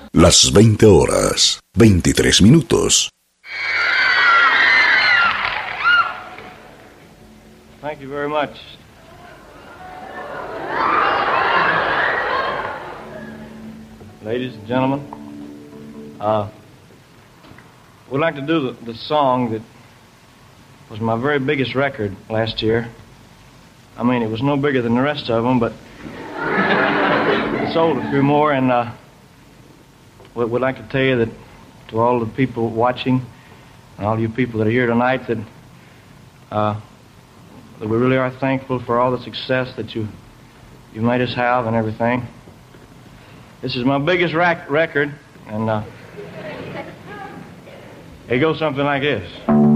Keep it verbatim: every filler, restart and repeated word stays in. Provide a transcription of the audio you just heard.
Las veinte horas, veintitrés minutos. Thank you very much. Ladies and gentlemen, uh, we'd like to do the, the song that was my very biggest record last year. I mean, it was no bigger than the rest of them, but it sold a few more, and uh, we'd, we'd like to tell you that to all the people watching and all you people that are here tonight that, uh, that we really are thankful for all the success that you, you made us have and everything. This is my biggest rac- record, and uh, it goes something like this.